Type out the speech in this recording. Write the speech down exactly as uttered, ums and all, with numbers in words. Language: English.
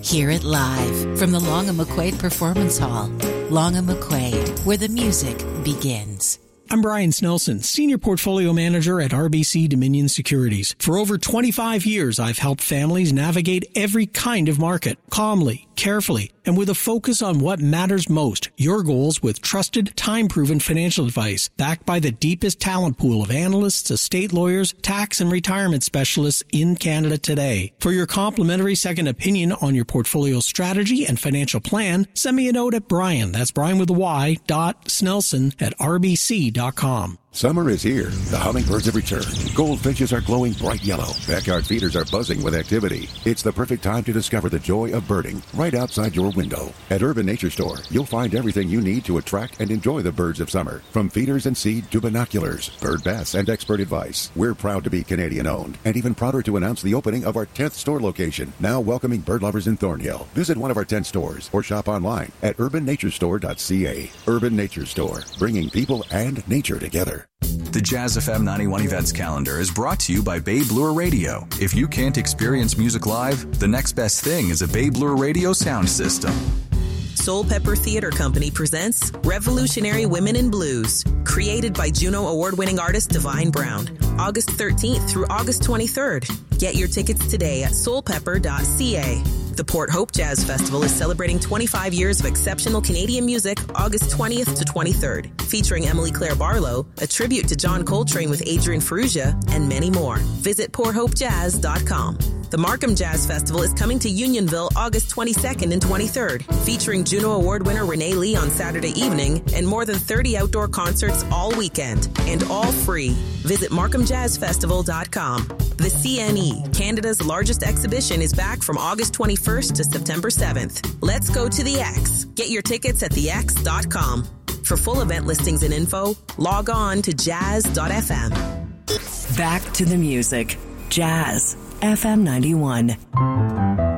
Hear it live from the Long and McQuaid Performance Hall. Long and McQuaid, where the music begins. I'm Brian Snelson, Senior Portfolio Manager at R B C Dominion Securities. For over twenty-five years, I've helped families navigate every kind of market, calmly, carefully, and with a focus on what matters most, your goals with trusted, time-proven financial advice, backed by the deepest talent pool of analysts, estate lawyers, tax and retirement specialists in Canada today. For your complimentary second opinion on your portfolio strategy and financial plan, send me a note at Brian, that's Brian with a Y, dot Snelson at R B C dot com. Summer is here. The hummingbirds have returned. Goldfinches are glowing bright yellow. Backyard feeders are buzzing with activity. It's the perfect time to discover the joy of birding right outside your window. At Urban Nature Store, you'll find everything you need to attract and enjoy the birds of summer. From feeders and seed to binoculars, bird baths, and expert advice. We're proud to be Canadian-owned and even prouder to announce the opening of our tenth store location, now welcoming bird lovers in Thornhill. Visit one of our ten stores or shop online at urban nature store dot c a. Urban Nature Store, bringing people and nature together. The Jazz F M ninety-one Events Calendar is brought to you by Babe Lure Radio. If you can't experience music live, the next best thing is a Babe Lure Radio sound system. Soul Pepper Theatre Company presents Revolutionary Women in Blues, created by Juno Award-winning artist Divine Brown, August thirteenth through August twenty-third. Get your tickets today at soul pepper dot c a. The Port Hope Jazz Festival is celebrating twenty-five years of exceptional Canadian music, August twentieth to twenty-third, featuring Emily Claire Barlow, a tribute to John Coltrane with Adrian Ferrugia, and many more. Visit port hope jazz dot com. The Markham Jazz Festival is coming to Unionville August twenty-second and twenty-third, featuring Juno Award winner Renee Lee on Saturday evening and more than thirty outdoor concerts all weekend, and all free. Visit markham jazz festival dot com. The C N E, Canada's largest exhibition, is back from August twenty-first to September seventh. Let's go to the X. Get your tickets at the x dot com. For full event listings and info, log on to jazz dot f m. Back to the music. Jazz F M ninety-one.